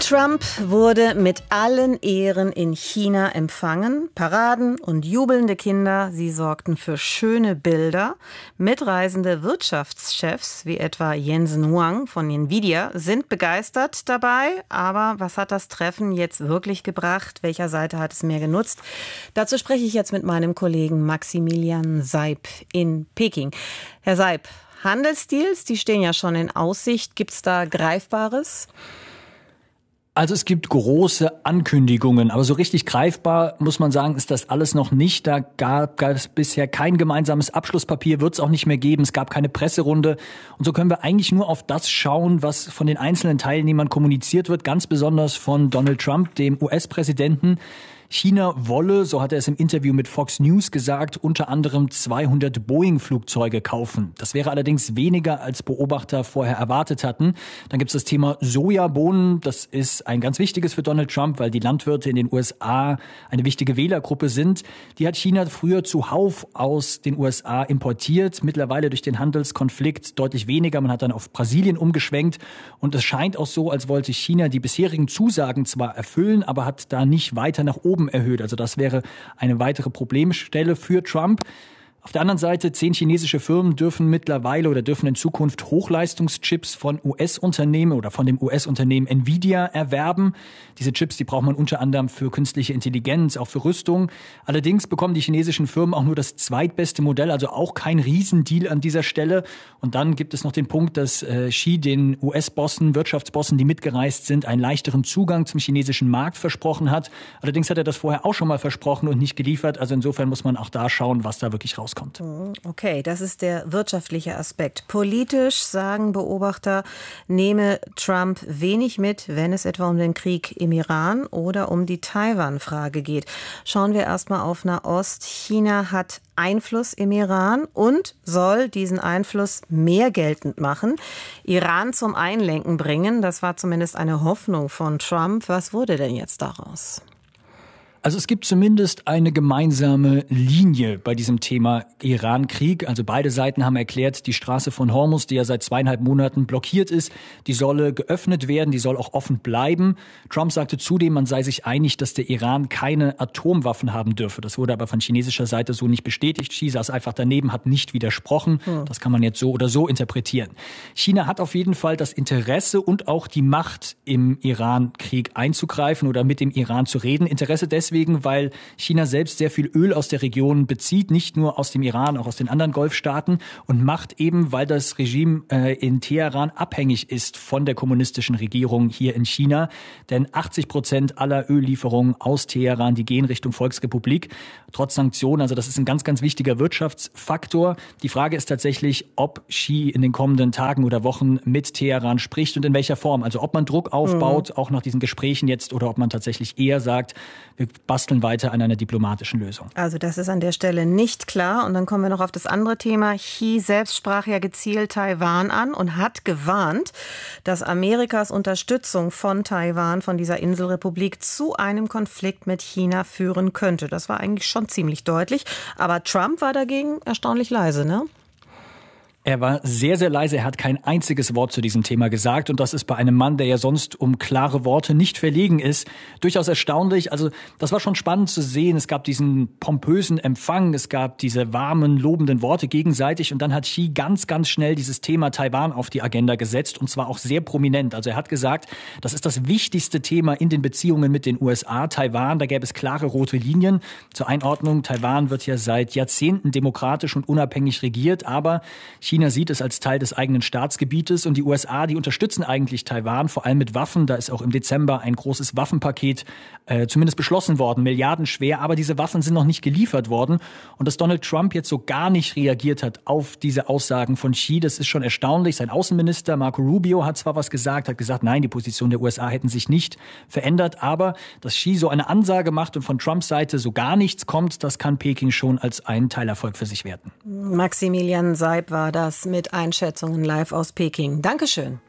Trump wurde mit allen Ehren in China empfangen. Paraden und jubelnde Kinder, sie sorgten für schöne Bilder. Mitreisende Wirtschaftschefs, wie etwa Jensen Huang von Nvidia, sind begeistert dabei. Aber was hat das Treffen jetzt wirklich gebracht? Welcher Seite hat es mehr genutzt? Dazu spreche ich jetzt mit meinem Kollegen Maximilian Seib in Peking. Herr Seib, Handelsdeals, die stehen ja schon in Aussicht. Gibt es da Greifbares? Also es gibt große Ankündigungen, aber so richtig greifbar, muss man sagen, ist das alles noch nicht. Da gab es bisher kein gemeinsames Abschlusspapier, wird es auch nicht mehr geben. Es gab keine Presserunde. Und so können wir eigentlich nur auf das schauen, was von den einzelnen Teilnehmern kommuniziert wird, ganz besonders von Donald Trump, dem US-Präsidenten. China wolle, so hat er es im Interview mit Fox News gesagt, unter anderem 200 Boeing-Flugzeuge kaufen. Das wäre allerdings weniger, als Beobachter vorher erwartet hatten. Dann gibt es das Thema Sojabohnen. Das ist ein ganz wichtiges für Donald Trump, weil die Landwirte in den USA eine wichtige Wählergruppe sind. Die hat China früher zuhauf aus den USA importiert. Mittlerweile durch den Handelskonflikt deutlich weniger. Man hat dann auf Brasilien umgeschwenkt. Und es scheint auch so, als wollte China die bisherigen Zusagen zwar erfüllen, aber hat da nicht weiter nach oben erhöht. Also das wäre eine weitere Problemstelle für Trump. Auf der anderen Seite, 10 chinesische Firmen dürfen in Zukunft Hochleistungschips von US-Unternehmen oder von dem US-Unternehmen Nvidia erwerben. Diese Chips, die braucht man unter anderem für künstliche Intelligenz, auch für Rüstung. Allerdings bekommen die chinesischen Firmen auch nur das zweitbeste Modell, also auch kein Riesendeal an dieser Stelle. Und dann gibt es noch den Punkt, dass Xi den US-Bossen, Wirtschaftsbossen, die mitgereist sind, einen leichteren Zugang zum chinesischen Markt versprochen hat. Allerdings hat er das vorher auch schon mal versprochen und nicht geliefert. Also insofern muss man auch da schauen, was da wirklich rauskommt. Okay, das ist der wirtschaftliche Aspekt. Politisch, sagen Beobachter, nehme Trump wenig mit, wenn es etwa um den Krieg im Iran oder um die Taiwan-Frage geht. Schauen wir erstmal auf Nahost. China hat Einfluss im Iran und soll diesen Einfluss mehr geltend machen, Iran zum Einlenken bringen. Das war zumindest eine Hoffnung von Trump. Was wurde denn jetzt daraus? Also es gibt zumindest eine gemeinsame Linie bei diesem Thema Iran-Krieg. Also beide Seiten haben erklärt, die Straße von Hormuz, die ja seit 2,5 Monaten blockiert ist, die solle geöffnet werden, die soll auch offen bleiben. Trump sagte zudem, man sei sich einig, dass der Iran keine Atomwaffen haben dürfe. Das wurde aber von chinesischer Seite so nicht bestätigt. Xi saß einfach daneben, hat nicht widersprochen. Das kann man jetzt so oder so interpretieren. China hat auf jeden Fall das Interesse und auch die Macht, im Iran-Krieg einzugreifen oder mit dem Iran zu reden. Interesse deswegen, weil China selbst sehr viel Öl aus der Region bezieht, nicht nur aus dem Iran, auch aus den anderen Golfstaaten, und macht eben, weil das Regime in Teheran abhängig ist von der kommunistischen Regierung hier in China. Denn 80% aller Öllieferungen aus Teheran, die gehen Richtung Volksrepublik, trotz Sanktionen. Also das ist ein ganz, ganz wichtiger Wirtschaftsfaktor. Die Frage ist tatsächlich, ob Xi in den kommenden Tagen oder Wochen mit Teheran spricht und in welcher Form. Also ob man Druck aufbaut, auch nach diesen Gesprächen jetzt, oder ob man tatsächlich eher sagt, wir basteln weiter an einer diplomatischen Lösung. Also das ist an der Stelle nicht klar. Und dann kommen wir noch auf das andere Thema. Xi selbst sprach ja gezielt Taiwan an und hat gewarnt, dass Amerikas Unterstützung von Taiwan, von dieser Inselrepublik, zu einem Konflikt mit China führen könnte. Das war eigentlich schon ziemlich deutlich. Aber Trump war dagegen erstaunlich leise, ne? Er war sehr, sehr leise. Er hat kein einziges Wort zu diesem Thema gesagt. Und das ist bei einem Mann, der ja sonst um klare Worte nicht verlegen ist, durchaus erstaunlich. Also das war schon spannend zu sehen. Es gab diesen pompösen Empfang. Es gab diese warmen, lobenden Worte gegenseitig. Und dann hat Xi ganz, ganz schnell dieses Thema Taiwan auf die Agenda gesetzt. Und zwar auch sehr prominent. Also er hat gesagt, das ist das wichtigste Thema in den Beziehungen mit den USA. Taiwan, da gäbe es klare rote Linien. Zur Einordnung, Taiwan wird ja seit Jahrzehnten demokratisch und unabhängig regiert. Aber China sieht es als Teil des eigenen Staatsgebietes, und die USA, die unterstützen eigentlich Taiwan, vor allem mit Waffen. Da ist auch im Dezember ein großes Waffenpaket zumindest beschlossen worden, milliardenschwer, aber diese Waffen sind noch nicht geliefert worden. Und dass Donald Trump jetzt so gar nicht reagiert hat auf diese Aussagen von Xi, das ist schon erstaunlich. Sein Außenminister Marco Rubio hat zwar was gesagt, hat gesagt, nein, die Position der USA hätten sich nicht verändert, aber dass Xi so eine Ansage macht und von Trumps Seite so gar nichts kommt, das kann Peking schon als einen Teilerfolg für sich werten. Maximilian Seib war das mit Einschätzungen live aus Peking. Dankeschön.